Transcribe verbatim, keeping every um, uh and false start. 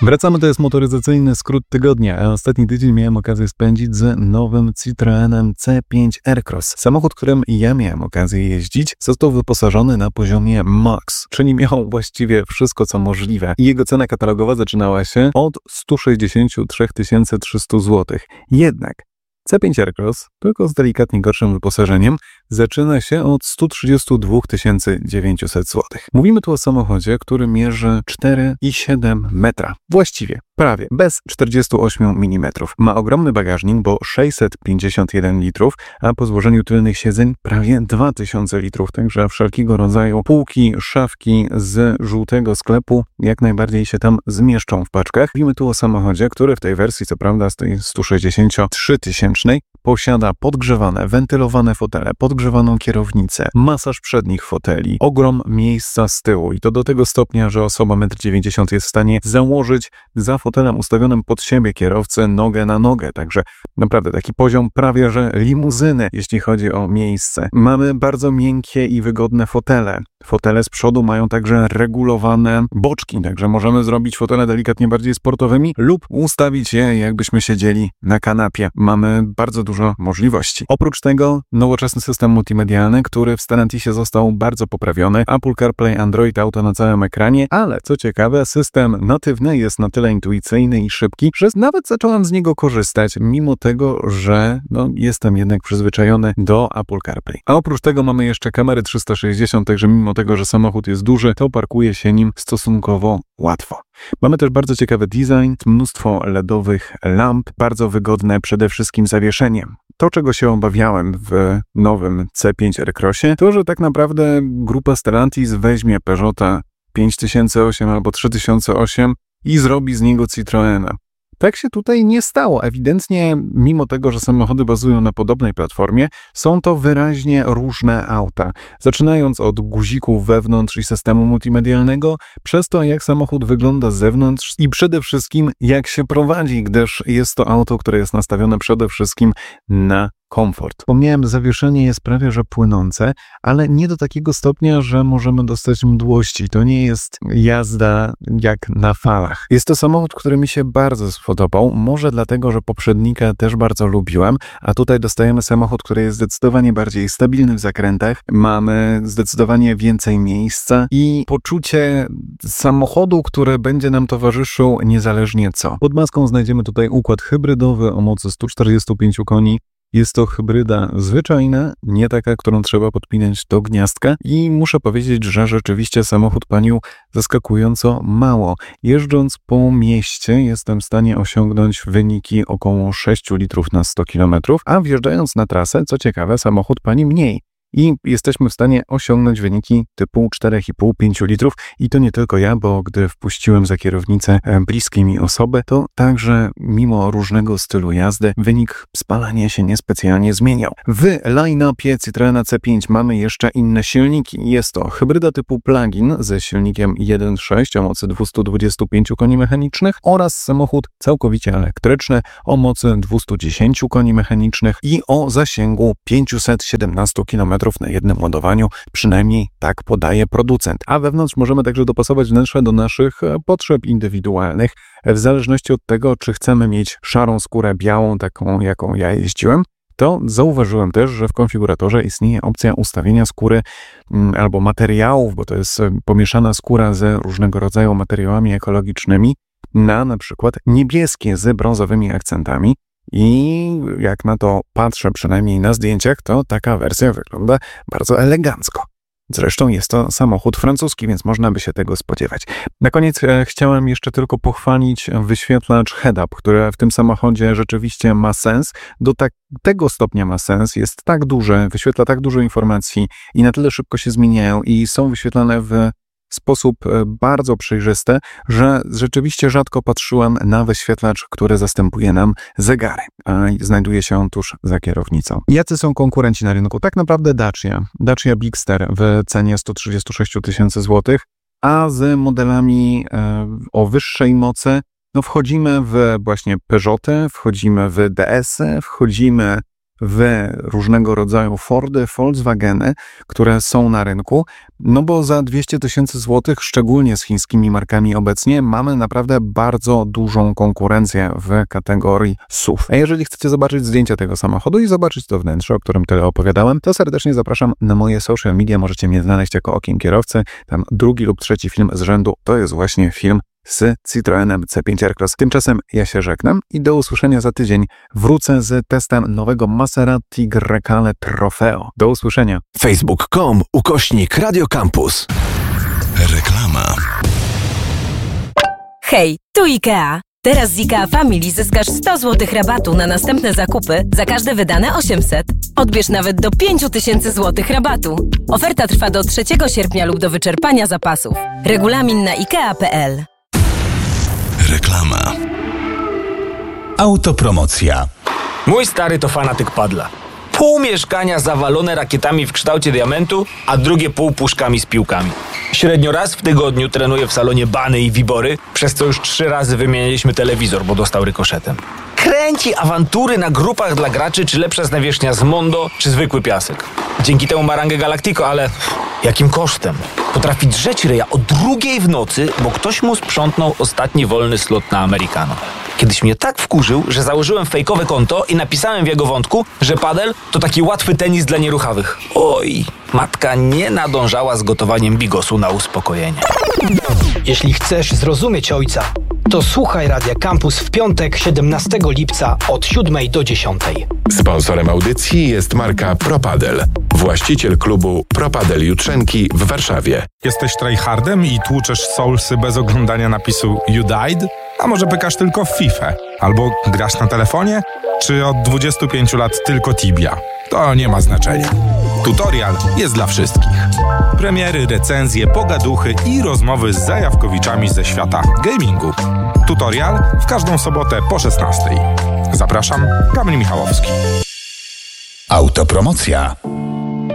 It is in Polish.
Wracamy, to jest motoryzacyjny skrót tygodnia, a ostatni tydzień miałem okazję spędzić z nowym Citroenem C pięć Aircross. Samochód, którym ja miałem okazję jeździć, został wyposażony na poziomie Max, czyli miał właściwie wszystko, co możliwe. I jego cena katalogowa zaczynała się od stu sześćdziesięciu trzech tysięcy trzystu złotych. Jednak C pięć Aircross, tylko z delikatnie gorszym wyposażeniem, zaczyna się od stu trzydziestu dwóch tysięcy dziewięciuset złotych. Mówimy tu o samochodzie, który mierzy cztery i siedem metra. Właściwie, prawie, bez czterdziestu ośmiu milimetrów. Ma ogromny bagażnik, bo sześćset pięćdziesiąt jeden litrów, a po złożeniu tylnych siedzeń prawie dwa tysiące litrów. Także wszelkiego rodzaju półki, szafki z żółtego sklepu jak najbardziej się tam zmieszczą w paczkach. Mówimy tu o samochodzie, który w tej wersji, co prawda z tej stu sześćdziesięciotrzytysięcznej, posiada podgrzewane, wentylowane fotele, podgrzewaną kierownicę, masaż przednich foteli, ogrom miejsca z tyłu i to do tego stopnia, że osoba metr dziewięćdziesiąt jest w stanie założyć za fotelem ustawionym pod siebie kierowcę nogę na nogę, także naprawdę taki poziom prawie że limuzyny, jeśli chodzi o miejsce. Mamy bardzo miękkie i wygodne fotele. Fotele z przodu mają także regulowane boczki, także możemy zrobić fotele delikatnie bardziej sportowymi lub ustawić je, jakbyśmy siedzieli na kanapie. Mamy bardzo dużo możliwości. Oprócz tego nowoczesny system multimedialny, który w Stellantisie został bardzo poprawiony. Apple CarPlay, Android Auto na całym ekranie, ale co ciekawe, system natywny jest na tyle intuicyjny i szybki, że nawet zacząłem z niego korzystać, mimo tego, że no, jestem jednak przyzwyczajony do Apple CarPlay. A oprócz tego mamy jeszcze kamery trzysta sześćdziesiąt, także mimo tego, że samochód jest duży, to parkuje się nim stosunkowo łatwo. Mamy też bardzo ciekawy design, mnóstwo ledowych lamp, bardzo wygodne przede wszystkim zawieszenie. To, czego się obawiałem w nowym C pięć Aircrossie, to, że tak naprawdę grupa Stellantis weźmie Peugeota pięć tysięcy osiem albo trzy tysiące osiem i zrobi z niego Citroena. Tak się tutaj nie stało. Ewidentnie, mimo tego, że samochody bazują na podobnej platformie, są to wyraźnie różne auta. Zaczynając od guzików wewnątrz i systemu multimedialnego, przez to jak samochód wygląda z zewnątrz i przede wszystkim jak się prowadzi, gdyż jest to auto, które jest nastawione przede wszystkim na komfort. Wspomniałem, zawieszenie jest prawie że płynące, ale nie do takiego stopnia, że możemy dostać mdłości. To nie jest jazda jak na falach. Jest to samochód, który mi się bardzo spodobał, może dlatego, że poprzednika też bardzo lubiłem, a tutaj dostajemy samochód, który jest zdecydowanie bardziej stabilny w zakrętach, mamy zdecydowanie więcej miejsca i poczucie samochodu, który będzie nam towarzyszył niezależnie co. Pod maską znajdziemy tutaj układ hybrydowy o mocy stu czterdziestu pięciu koni. Jest to hybryda zwyczajna, nie taka, którą trzeba podpinać do gniazdka i muszę powiedzieć, że rzeczywiście samochód palił zaskakująco mało. Jeżdżąc po mieście jestem w stanie osiągnąć wyniki około sześciu litrów na sto kilometrów, a wjeżdżając na trasę, co ciekawe, samochód pali mniej. I jesteśmy w stanie osiągnąć wyniki typu cztery i pół do pięciu litrów i to nie tylko ja, bo gdy wpuściłem za kierownicę bliskie mi osoby, to także mimo różnego stylu jazdy wynik spalania się niespecjalnie zmieniał. W line-upie Citroena C pięć mamy jeszcze inne silniki. Jest to hybryda typu plug-in ze silnikiem jeden przecinek sześć o mocy dwustu dwudziestu pięciu koni mechanicznych oraz samochód całkowicie elektryczny o mocy dwustu dziesięciu koni mechanicznych i o zasięgu pięciuset siedemnastu kilometrów na jednym ładowaniu, przynajmniej tak podaje producent. A wewnątrz możemy także dopasować wnętrze do naszych potrzeb indywidualnych, w zależności od tego, czy chcemy mieć szarą skórę białą, taką jaką ja jeździłem, to zauważyłem też, że w konfiguratorze istnieje opcja ustawienia skóry m, albo materiałów, bo to jest pomieszana skóra ze różnego rodzaju materiałami ekologicznymi, na na przykład niebieskie z brązowymi akcentami. I jak na to patrzę, przynajmniej na zdjęciach, to taka wersja wygląda bardzo elegancko. Zresztą jest to samochód francuski, więc można by się tego spodziewać. Na koniec e, chciałem jeszcze tylko pochwalić wyświetlacz head-up, który w tym samochodzie rzeczywiście ma sens. Do tak, tego stopnia ma sens, jest tak duży, wyświetla tak dużo informacji i na tyle szybko się zmieniają i są wyświetlane w sposób bardzo przejrzysty, że rzeczywiście rzadko patrzyłem na wyświetlacz, który zastępuje nam zegary, a znajduje się on tuż za kierownicą. Jacy są konkurenci na rynku? Tak naprawdę Dacia. Dacia Bigster w cenie stu trzydziestu sześciu tysięcy złotych, a z modelami e, o wyższej mocy no wchodzimy w właśnie Peugeoty, wchodzimy w D S y, wchodzimy w różnego rodzaju Fordy, Volkswageny, które są na rynku, no bo za dwieście tysięcy złotych, szczególnie z chińskimi markami obecnie, mamy naprawdę bardzo dużą konkurencję w kategorii S U V. A jeżeli chcecie zobaczyć zdjęcia tego samochodu i zobaczyć to wnętrze, o którym tyle opowiadałem, to serdecznie zapraszam na moje social media. Możecie mnie znaleźć jako Okiem Kierowcy. Tam drugi lub trzeci film z rzędu to jest właśnie film z Citroenem C pięć Aircross. Tymczasem ja się żegnam i do usłyszenia za tydzień. Wrócę z testem nowego Maserati Grecale Trofeo. Do usłyszenia. facebook kropka com ukośnik Radio Campus. Reklama. Hej, tu IKEA. Teraz z IKEA Family zyskasz sto złotych rabatu na następne zakupy za każde wydane osiemset. Odbierz nawet do pięć tysięcy złotych rabatu. Oferta trwa do trzeciego sierpnia lub do wyczerpania zapasów. Regulamin na ikea kropka pe el. Reklama. Autopromocja. Mój stary to fanatyk padla. Pół mieszkania zawalone rakietami w kształcie diamentu, a drugie pół puszkami z piłkami. Średnio raz w tygodniu trenuje w salonie bany i wibory, przez co już trzy razy wymieniliśmy telewizor, bo dostał rykoszetem. Kręci awantury na grupach dla graczy, czy lepsza nawierzchnia z Mondo, czy zwykły piasek. Dzięki temu ma rangę Galactico, ale jakim kosztem? Potrafi drzeć ryja o drugiej w nocy, bo ktoś mu sprzątnął ostatni wolny slot na Americano. Kiedyś mnie tak wkurzył, że założyłem fejkowe konto i napisałem w jego wątku, że padel to taki łatwy tenis dla nieruchawych. Oj, matka nie nadążała z gotowaniem bigosu na uspokojenie. Jeśli chcesz zrozumieć ojca, to słuchaj Radia Campus w piątek, siedemnastego lipca od siódmej do dziesiątej. Sponsorem audycji jest marka Propadel, właściciel klubu Propadel Jutrzenki w Warszawie. Jesteś tryhardem i tłuczesz soulsy bez oglądania napisu You Died? A może pykasz tylko w FIFA? Albo grasz na telefonie? Czy od dwudziestu pięciu lat tylko Tibia? To nie ma znaczenia. Tutorial jest dla wszystkich. Premiery, recenzje, pogaduchy i rozmowy z zajawkowiczami ze świata gamingu. Tutorial w każdą sobotę po szesnastej. Zapraszam, Kamil Michałowski. Autopromocja.